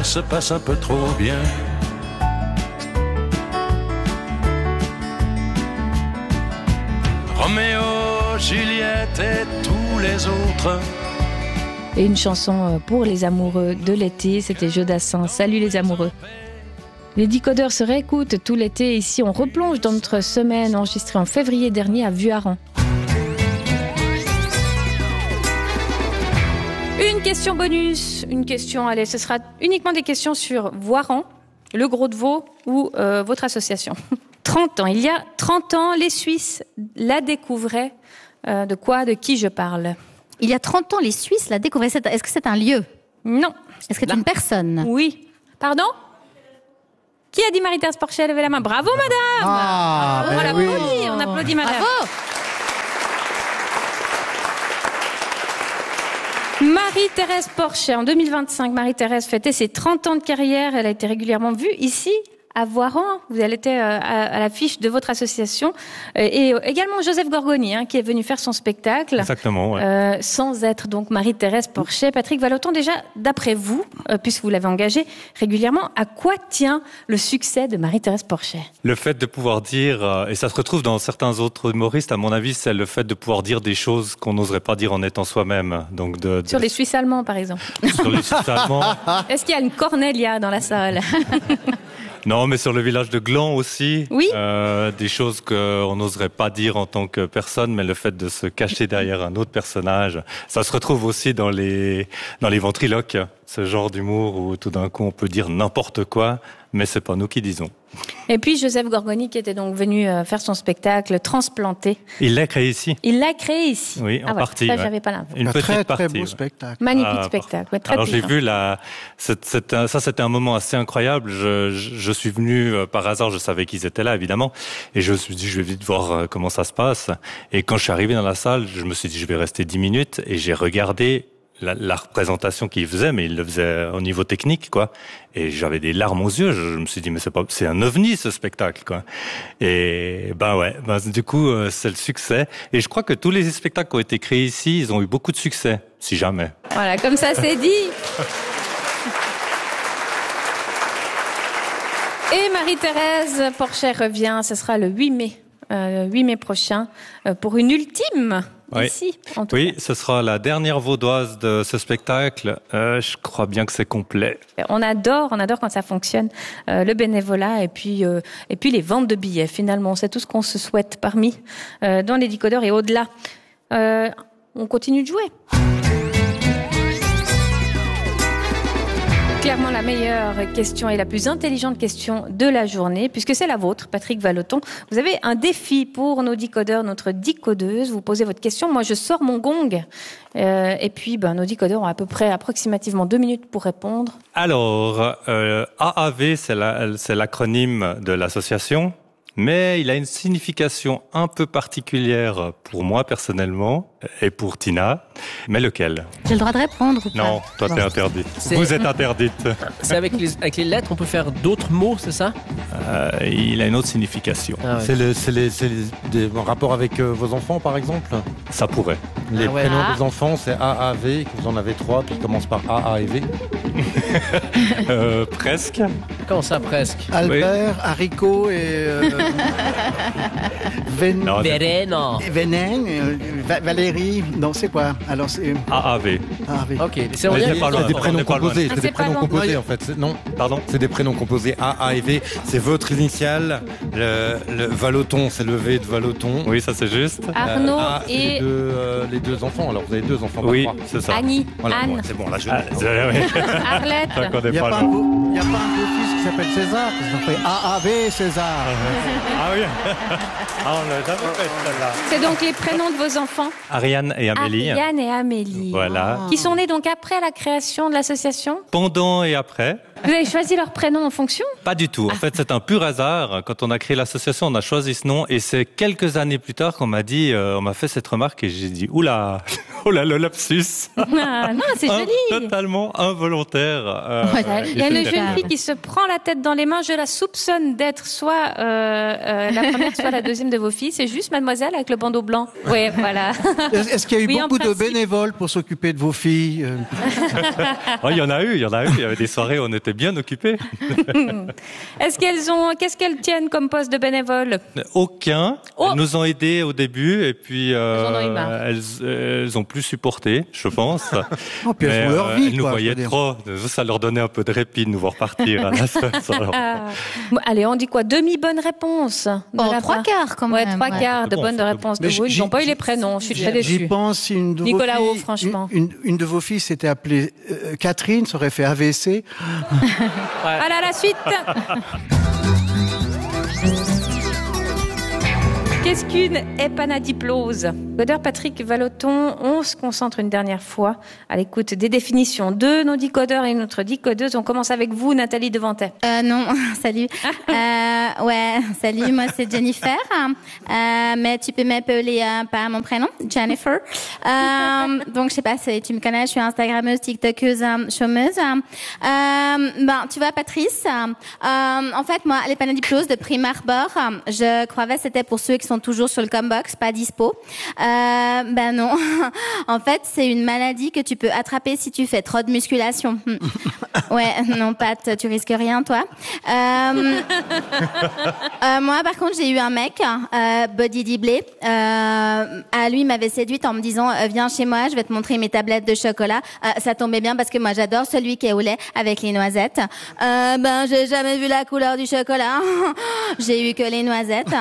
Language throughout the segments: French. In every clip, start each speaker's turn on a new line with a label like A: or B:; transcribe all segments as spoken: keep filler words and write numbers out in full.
A: ça se passe un peu trop bien. Roméo, Juliette et tous les autres.
B: Et une chanson pour les amoureux de l'été, c'était Jodassin. Salut les amoureux. Les décodeurs se réécoutent tout l'été. Ici, on replonge dans notre semaine enregistrée en février dernier à Vuarran. Une question bonus. Une question, allez, ce sera uniquement des questions sur Vuarran, le Gros de Vaud ou euh, votre association. trente ans. Il y a trente ans, les Suisses la découvraient. Euh, de quoi, de qui je parle ?
C: Il y a trente ans, les Suisses la découvraient. Est-ce que c'est un lieu ?
B: Non.
C: Est-ce que c'est une personne ?
B: Oui. Pardon ? Qui a dit Marie-Thérèse Porchet ? Levez la main. Bravo, madame !
D: Ah,
B: on
D: ben
B: l'applaudit,
D: oui.
B: on applaudit, madame.
C: Bravo !
B: Marie-Thérèse Porchet, en deux mille vingt-cinq, Marie-Thérèse fêtait ses trente ans de carrière. Elle a été régulièrement vue ici, à Vuarran. Vous allez être à, à l'affiche de votre association. Et également Joseph Gorgoni, hein, qui est venu faire son spectacle.
E: Exactement, ouais.
B: Euh, sans être donc Marie-Thérèse Porchet. Patrick Vallotton, déjà, d'après vous, euh, puisque vous l'avez engagée régulièrement, à quoi tient le succès de Marie-Thérèse Porchet ?
E: Le fait de pouvoir dire, euh, et ça se retrouve dans certains autres humoristes, à mon avis, c'est le fait de pouvoir dire des choses qu'on n'oserait pas dire en étant soi-même. Donc de, de...
B: Sur les Suisses allemands, par exemple.
E: Sur les Suisses allemands.
B: Est-ce qu'il y a une Cornelia dans la salle ?
E: Non, mais sur le village de Gland aussi,
B: oui.
E: euh, des choses qu'on n'oserait pas dire en tant que personne, mais le fait de se cacher derrière un autre personnage, ça se retrouve aussi dans les dans les ventriloques, ce genre d'humour où tout d'un coup on peut dire n'importe quoi, mais c'est pas nous qui disons.
B: Et puis Joseph Gorgoni qui était donc venu faire son spectacle Transplanté.
E: Il l'a créé ici.
B: Il l'a créé ici.
E: Oui, en
B: ah,
E: partie.
B: Ça,
E: ouais.
B: j'avais pas l'info.
E: Une
D: un
E: petite
D: très
E: partie,
D: très beau
E: ouais.
D: spectacle.
B: Magnifique
E: ah,
B: spectacle. Ouais, très
E: Alors
B: touchant.
E: j'ai vu la, c'est, c'est un, ça c'était un moment assez incroyable. Je, je, je suis venu euh, par hasard, je savais qu'ils étaient là évidemment, et je me suis dit je vais vite voir euh, comment ça se passe. Et quand je suis arrivé dans la salle, je me suis dit je vais rester dix minutes, et j'ai regardé La, la représentation qu'il faisait, mais il le faisait au niveau technique, quoi. Et j'avais des larmes aux yeux. Je, je me suis dit, mais c'est pas, c'est un ovni, ce spectacle, quoi. Et, ben ouais, ben, du coup, euh, c'est le succès. Et je crois que tous les spectacles qui ont été créés ici, ils ont eu beaucoup de succès. Si jamais.
B: Voilà, comme ça, c'est dit. Et Marie-Thérèse Porchet revient, ce sera le huit mai, euh, huit mai prochain, euh, pour une ultime.
E: Oui.
B: Ici, en tout
E: oui,
B: cas.
E: ce sera la dernière vaudoise de ce spectacle. Euh, je crois bien que c'est complet.
B: On adore, on adore quand ça fonctionne, euh, le bénévolat et puis euh, et puis les ventes de billets. Finalement, c'est tout ce qu'on se souhaite parmi euh, dans les décodeurs et au-delà. Euh, on continue de jouer. Clairement la meilleure question et la plus intelligente question de la journée, puisque c'est la vôtre, Patrick Vallotton. Vous avez un défi pour nos décodeurs, notre décodeuse. Vous posez votre question, moi je sors mon gong. Euh, et puis ben, nos décodeurs ont à peu près approximativement deux minutes pour répondre.
E: Alors, euh, A A V, c'est, la, c'est l'acronyme de l'association, mais il a une signification un peu particulière pour moi personnellement et pour Tina. Mais lequel ?
C: J'ai le droit de répondre ou pas ?
E: Non, toi t'es interdite.
F: C'est-
E: Vous êtes interdite.
F: C'est avec les, avec les lettres, on peut faire d'autres mots, c'est ça ?
E: Euh, il a une autre signification.
F: Ah ouais.
D: C'est, le, c'est, les, c'est les, des, en rapport avec euh, vos enfants, par exemple.
E: Ça pourrait.
D: Les
F: Ah ouais.
D: prénoms
B: Ah.
D: des enfants, c'est A A V, que vous en avez trois, puis ils commencent par A, A et V.
E: Euh, presque.
F: Comment ça, presque ?
G: Albert, haricot et euh, Ven...
E: Non,
F: Verret, non.
G: Vénin, euh, Va- Valérie, non c'est quoi? Alors c'est
E: A A V.
G: ah, oui.
F: Ok, c'est en
E: Mais
F: lien
E: c'est
F: avec
E: pas
F: les
E: loin.
D: C'est des
F: enfants.
D: prénoms
E: on est pas loin.
D: composés,
B: Ah,
D: c'est
B: c'est
D: des
B: pas
D: prénoms
B: loin.
D: composés en fait. C'est- non,
E: Pardon ?
D: c'est des prénoms composés A, A et V. C'est votre initiale. Le, le Vallotton, c'est le V de Vallotton.
E: Oui, ça c'est juste.
B: Arnaud
D: A, c'est
B: et
D: les deux, euh, les deux enfants. Alors vous avez deux enfants. pas
E: Oui,
D: trois.
E: c'est ça.
B: Annie,
D: Voilà,
B: Anne,
D: bon, c'est bon, là je.
E: Ah, c'est- oui.
B: Arlette.
E: Ça qu'on est
G: Il n'y a,
E: pas
G: pas
E: loin.
G: un beau- y a pas un beau-fils qui s'appelle César, qui s'appelle A A V César.
E: Ah oui. Ah, on l'a jamais fait celle-là.
B: C'est donc les prénoms de vos enfants,
E: Ariane et Amélie.
B: Ariane et Amélie.
E: Voilà.
B: Qui sont nés donc après la création de l'association.
E: Pendant et après.
B: Vous avez choisi leur prénom en fonction ?
E: Pas du tout. En fait, c'est un pur hasard. Quand on a créé l'association, on a choisi ce nom et c'est quelques années plus tard qu'on m'a dit, euh, on m'a fait cette remarque et j'ai dit, oula, Oh là, le lapsus.
B: Ah, non, c'est
E: Un-
B: joli.
E: Totalement involontaire. Euh,
C: Ouais,
B: Il y a une
E: et
B: jeune
E: c'est-
B: fille qui se prend la tête dans les mains. Je la soupçonne d'être soit euh, euh, la première, soit la deuxième de vos filles. C'est juste mademoiselle avec le bandeau blanc. Oui, voilà.
G: Est-ce est-ce qu'il y a eu
B: Oui, en
G: beaucoup de
B: principe.
G: bénévoles pour s'occuper de vos filles euh,
E: Oh, il y en a eu, il y en a eu. Il y avait des soirées où on était bien occupés.
B: Est-ce qu'elles ont, qu'est-ce qu'elles tiennent comme poste de bénévole?
E: Aucun.
B: Oh.
E: Elles nous ont aidés au début et puis euh,
B: Elles en ont eu marre.
E: elles, elles ont plus supporté, je pense.
G: Oh, puis elles
E: Mais,
G: font leur
E: euh,
G: vie,
E: elles nous
G: quoi, je
E: voyaient
G: veux dire.
E: trop. Ça leur donnait un peu de répit de nous voir partir. À la fin, ça leur-
B: Ah. Bon, allez, on dit quoi? Demi-bonne réponse. de
C: Oh,
B: la
C: trois
B: part.
C: quarts quand
B: Ouais,
C: même.
B: trois
C: ouais.
B: quarts de
E: C'est bon,
B: bonnes
E: c'est
B: réponses de
G: Mais
B: vous. Ils
G: j'y-
B: n'ont pas eu
G: j'y-
B: les prénoms. Je suis très
G: J'y
B: déçue.
G: pense, si une de
B: Nicolas
G: vos
B: Haut,
G: filles,
B: franchement.
G: Une, une- une de vos filles s'était appelée euh, Catherine, ça aurait fait A V C.
B: Voilà la suite. Qu'est-ce qu'une épanadiplose? Codeur Patrick Vallotton, on se concentre une dernière fois à l'écoute des définitions de nos decodeurs et notre decodeuse. On commence avec vous, Nathalie Devantet.
C: Euh, non, salut. Euh, ouais, salut, moi c'est Jennifer. Euh, mais tu peux m'appeler euh, par mon prénom, Jennifer. Euh, donc je sais pas si tu me connais, je suis Instagrammeuse, TikTokeuse, euh, chômeuse. Euh, ben, tu vois, Patrice, euh, en fait, moi, l'épanadiplose de prime abord, euh, je croyais que c'était pour ceux qui sont toujours sur le combox, pas dispo. Euh, ben non. En fait, c'est une maladie que tu peux attraper si tu fais trop de musculation. Hmm. Ouais, non, Pat, tu risques rien, toi. Euh, euh, moi, par contre, j'ai eu un mec, euh, Body Diblé. Euh, à lui, il m'avait séduite en me disant, euh, viens chez moi, je vais te montrer mes tablettes de chocolat. Euh, ça tombait bien parce que moi, j'adore celui qui est au lait avec les noisettes. Euh, ben, j'ai jamais vu la couleur du chocolat. J'ai eu que les noisettes.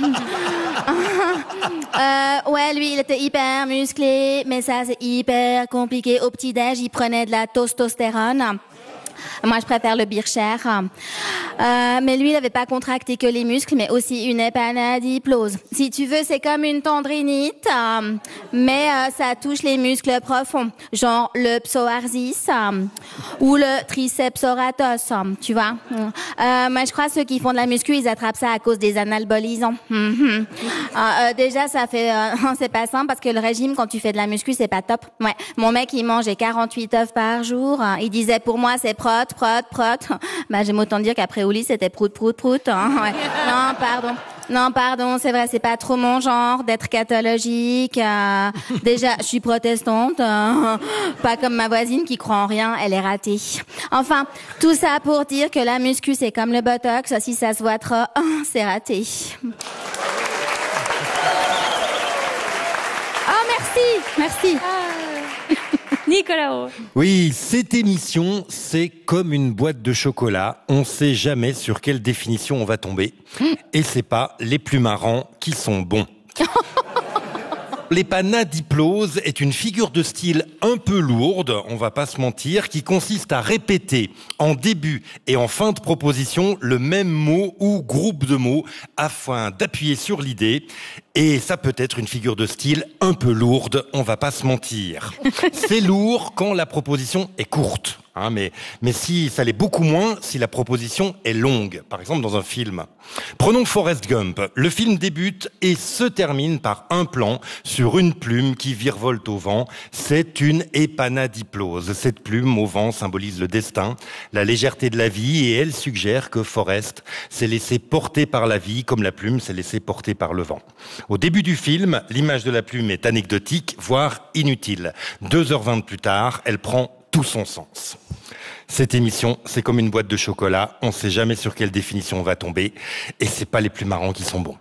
C: Euh, ouais, lui, il était hyper musclé, mais ça, c'est hyper compliqué. Au petit-déj, il prenait de la testostérone. Moi, je préfère le Bircher. Euh, mais lui, il n'avait pas contracté que les muscles, mais aussi une épanadiplose. Si tu veux, c'est comme une tendrinite, euh, mais euh, ça touche les muscles profonds, genre le psoarsis euh, ou le triceps oratus, euh, tu vois. Euh, moi, je crois que ceux qui font de la muscu, ils attrapent ça à cause des anabolisants. Mm-hmm. Euh, euh, déjà, ça fait, euh, c'est pas simple parce que le régime, quand tu fais de la muscu, c'est pas top. Ouais, mon mec, il mangeait quarante-huit œufs par jour. Il disait, pour moi, c'est prot, prot, prot. Bah, j'aime autant dire qu'après au lit, c'était prout, prout, prout. Hein, ouais. Non, pardon. Non, pardon, c'est vrai, c'est pas trop mon genre d'être cathologique. Euh, déjà, je suis protestante. Euh, pas comme ma voisine qui croit en rien, elle est ratée. Enfin, tout ça pour dire que la muscu, c'est comme le botox. Si ça se voit trop, oh, c'est raté. Oh, merci, merci.
B: Nicolas Haut.
D: Oui, cette émission, c'est comme une boîte de chocolat. On sait jamais sur quelle définition on va tomber. Et c'est pas les plus marrants qui sont bons. L'épanadiplose est une figure de style un peu lourde, on va pas se mentir, qui consiste à répéter en début et en fin de proposition le même mot ou groupe de mots afin d'appuyer sur l'idée. Et ça peut être une figure de style un peu lourde, on va pas se mentir. C'est lourd quand la proposition est courte. Hein, mais, mais si ça l'est beaucoup moins si la proposition est longue, par exemple dans un film. Prenons Forrest Gump. Le film débute et se termine par un plan sur une plume qui virevolte au vent. C'est une épanadiplose. Cette plume au vent symbolise le destin, la légèreté de la vie, et elle suggère que Forrest s'est laissé porter par la vie comme la plume s'est laissée porter par le vent. Au début du film, l'image de la plume est anecdotique, voire inutile. Deux heures vingt plus tard, elle prend tout son sens. Cette émission, c'est comme une boîte de chocolat. On ne sait jamais sur quelle définition on va tomber. Et c'est pas les plus marrants qui sont bons.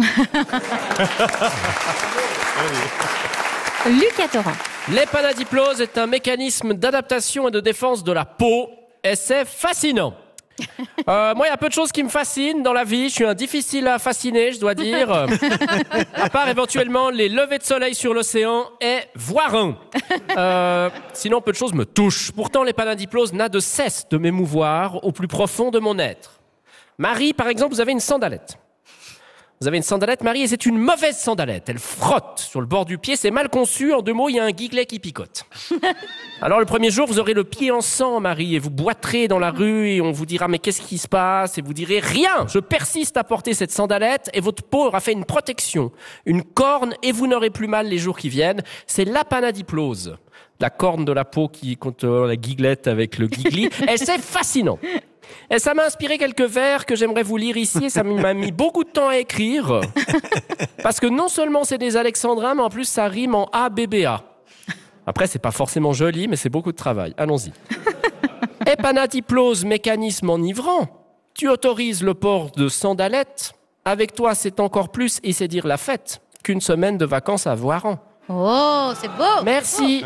B: Lucas Torrent.
F: L'épanadiplose est un mécanisme d'adaptation et de défense de la peau, et c'est fascinant. Euh, moi, il y a peu de choses qui me fascinent dans la vie. Je suis un difficile à fasciner, je dois dire. À part éventuellement les levées de soleil sur l'océan et voir un. Euh, sinon, peu de choses me touchent. Pourtant, l'épanadiplose n'a de cesse de m'émouvoir au plus profond de mon être. Marie, par exemple, vous avez une sandalette. Vous avez une sandalette, Marie, et c'est une mauvaise sandalette. Elle frotte sur le bord du pied, c'est mal conçu. En deux mots, il y a un guiglet qui picote. Alors le premier jour, vous aurez le pied en sang, Marie, et vous boiterez dans la rue et on vous dira « mais qu'est-ce qui se passe ?» et vous direz « rien, je persiste à porter cette sandalette et votre peau aura fait une protection, une corne et vous n'aurez plus mal les jours qui viennent. » C'est l'apanadyplose, la corne de la peau qui contre la guiglette avec le guigli. Et c'est fascinant. Et ça m'a inspiré quelques vers que j'aimerais vous lire ici et ça m'a mis beaucoup de temps à écrire. Parce que non seulement c'est des alexandrins, mais en plus ça rime en A B B A. Après, c'est pas forcément joli, mais c'est beaucoup de travail. Allons-y. Épanadyplose, mécanisme enivrant. Tu autorises le port de sandalettes. Avec toi, c'est encore plus, et c'est dire la fête, qu'une semaine de vacances à Voiron.
C: Oh, c'est beau.
F: Merci.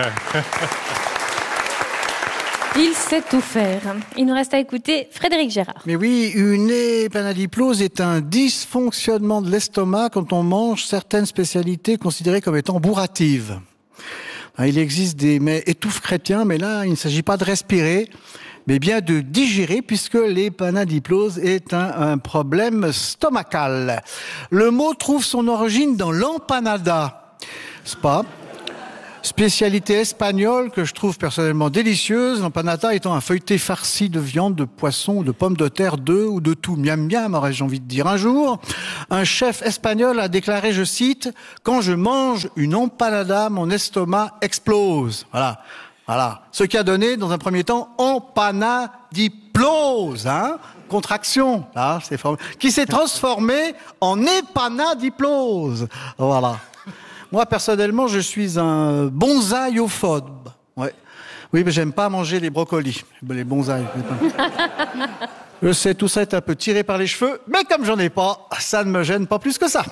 B: Il sait tout faire. Il nous reste à écouter Frédéric Gérard.
G: Mais oui, une épanadyplose est un dysfonctionnement de l'estomac quand on mange certaines spécialités considérées comme étant bourratives. Il existe des mets étouffes chrétiens, mais là, il ne s'agit pas de respirer, mais bien de digérer, puisque l'épanadyplose est un, un problème stomacal. Le mot trouve son origine dans l'empanada, c'est pas spécialité espagnole que je trouve personnellement délicieuse, l'empanada étant un feuilleté farci de viande, de poisson, de pommes de terre, d'œufs ou de tout. Miam miam, aurais-je envie de dire. Un jour, un chef espagnol a déclaré, je cite, « Quand je mange une empanada, mon estomac explose. » Voilà, voilà. Ce qui a donné, dans un premier temps, empanadiplose, hein, contraction, là, c'est formé, qui s'est transformé en épanadyplose. Voilà. Moi, personnellement, je suis un bonsaïophobe. Ouais. Oui, mais j'aime pas manger les brocolis, les bonsaïs. Je sais, tout ça est un peu tiré par les cheveux, mais comme j'en ai pas, ça ne me gêne pas plus que ça.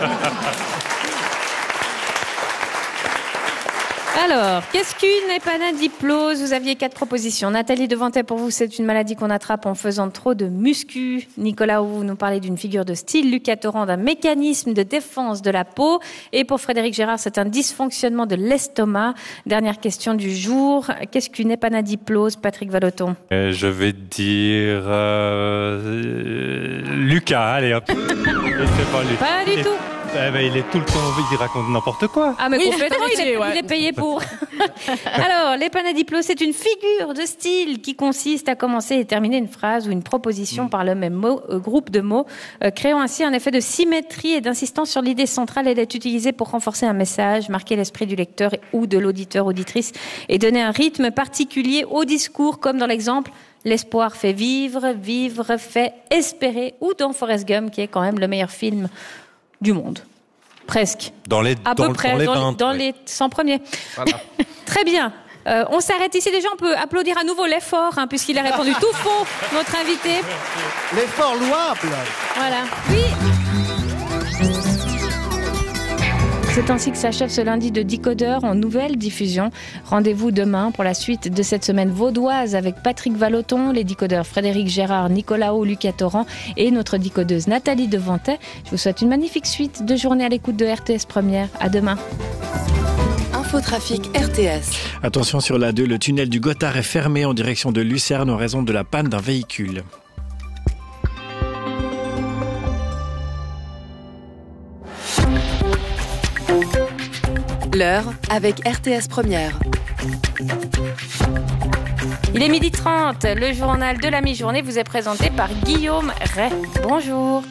B: Alors, qu'est-ce qu'une épanadyplose? Vous aviez quatre propositions. Nathalie Devantet, pour vous, c'est une maladie qu'on attrape en faisant trop de muscu. Nicolas, vous nous parlez d'une figure de style. Lucas Torrent, d'un mécanisme de défense de la peau. Et pour Frédéric Gérard, c'est un dysfonctionnement de l'estomac. Dernière question du jour. Qu'est-ce qu'une épanadyplose, Patrick Vallotton?
E: Euh, je vais dire euh, Lucas, allez hop. Et c'est pas lui.
B: Pas du
E: Et...
B: tout.
E: Eh ben, il est tout le temps, il raconte n'importe quoi.
B: Ah, mais
F: Oui,
B: complètement, il est,
F: ouais.
B: il est payé pour. Alors, l'épanadyplose, c'est une figure de style qui consiste à commencer et terminer une phrase ou une proposition par le même mot, euh, groupe de mots, euh, créant ainsi un effet de symétrie et d'insistance sur l'idée centrale. Elle est utilisée pour renforcer un message, marquer l'esprit du lecteur ou de l'auditeur, auditrice, et donner un rythme particulier au discours, comme dans l'exemple « L'espoir fait vivre, vivre fait espérer » ou dans Forrest Gump, qui est quand même le meilleur film du monde. Presque.
D: Dans les,
B: À
D: dans,
B: peu près,
D: dans les
B: dans,
D: vingt,
B: dans
D: ouais.
B: les cent premiers.
F: Voilà.
B: Très bien. Euh, on s'arrête ici. Déjà, on peut applaudir à nouveau l'effort, hein, puisqu'il a répondu tout faux, notre invité.
G: L'effort louable.
B: Voilà. Oui. C'est ainsi que s'achève ce lundi de Décodeur en nouvelle diffusion. Rendez-vous demain pour la suite de cette semaine vaudoise avec Patrick Vallotton, les décodeurs Frédéric Gérard, Nicolas O, Lucas Torrent et notre décodeuse Nathalie Devantet. Je vous souhaite une magnifique suite de journée à l'écoute de R T S Première. À demain.
H: Infotrafic R T S.
I: Attention sur l'A deux, le tunnel du Gothard est fermé en direction de Lucerne en raison de la panne d'un véhicule.
H: L'heure avec R T S Première.
B: Il est midi trente. Le journal de la mi-journée vous est présenté par Guillaume Ray. Bonjour.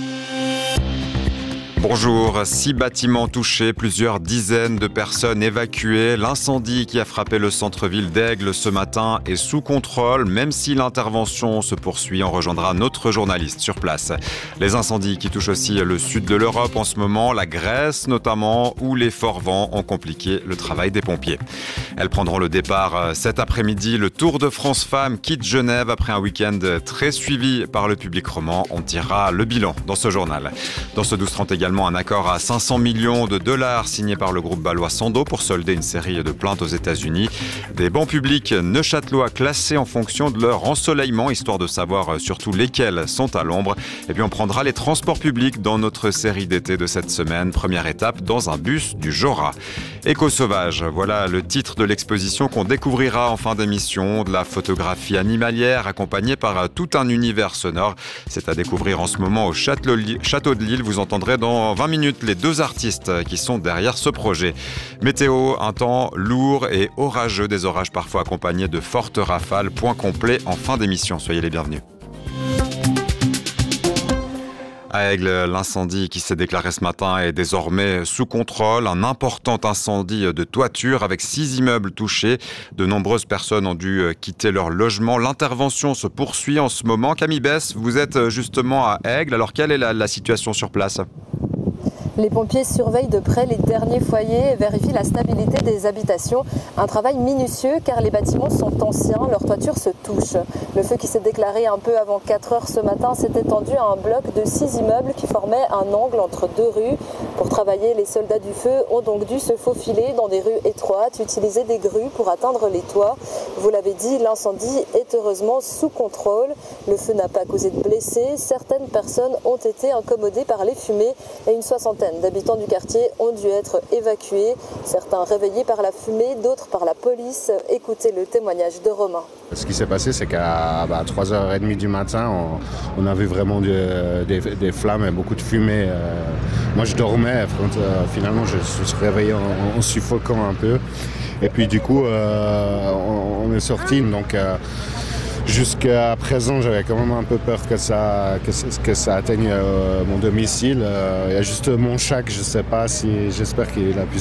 J: Bonjour, six bâtiments touchés, plusieurs dizaines de personnes évacuées. L'incendie qui a frappé le centre-ville d'Aigle ce matin est sous contrôle, même si l'intervention se poursuit. On rejoindra notre journaliste sur place. Les incendies qui touchent aussi le sud de l'Europe en ce moment, la Grèce notamment, où les forts vents ont compliqué le travail des pompiers. Elles prendront le départ cet après-midi. Le Tour de France Femmes quitte Genève après un week-end très suivi par le public roman. On tirera le bilan dans ce journal. Dans ce douze trente également, également un accord à cinq cents millions de dollars signé par le groupe bâlois Sando pour solder une série de plaintes aux États-Unis. Des bancs publics neuchâtelois classés en fonction de leur ensoleillement, histoire de savoir surtout lesquels sont à l'ombre. Et puis on prendra les transports publics dans notre série d'été de cette semaine. Première étape dans un bus du Jora. Éco-sauvage, voilà le titre de l'exposition qu'on découvrira en fin d'émission. De la photographie animalière accompagnée par tout un univers sonore. C'est à découvrir en ce moment au Château de Lille. Vous entendrez dans vingt minutes les deux artistes qui sont derrière ce projet. Météo, un temps lourd et orageux, des orages parfois accompagnés de fortes rafales. Point complet en fin d'émission. Soyez les bienvenus. À Aigle, l'incendie qui s'est déclaré ce matin est désormais sous contrôle. Un important incendie de toiture avec six immeubles touchés. De nombreuses personnes ont dû quitter leur logement. L'intervention se poursuit en ce moment. Camille Bess, vous êtes justement à Aigle. Alors quelle est la, la situation sur place ?
K: Les pompiers surveillent de près les derniers foyers et vérifient la stabilité des habitations. Un travail minutieux car les bâtiments sont anciens, leurs toitures se touchent. Le feu qui s'est déclaré un peu avant quatre heures ce matin s'est étendu à un bloc de six immeubles qui formaient un angle entre deux rues. Pour travailler, les soldats du feu ont donc dû se faufiler dans des rues étroites, utiliser des grues pour atteindre les toits. Vous l'avez dit, l'incendie est heureusement sous contrôle. Le feu n'a pas causé de blessés. Certaines personnes ont été incommodées par les fumées et une soixantaine d'habitants du quartier ont dû être évacués. Certains réveillés par la fumée, d'autres par la police. Écoutez le témoignage de Romain.
L: Ce qui s'est passé, c'est qu'à bah, trois heures trente du matin, on, on a vu vraiment de, des, des flammes et beaucoup de fumée. Euh, moi, je dormais. Finalement, je me suis réveillé en, en suffoquant un peu. Et puis, du coup, euh, on, on est sorti. Donc, euh, jusqu'à présent, j'avais quand même un peu peur que ça, que, que ça atteigne euh, mon domicile. Euh, il y a juste mon chat que je ne sais pas si, j'espère qu'il a pu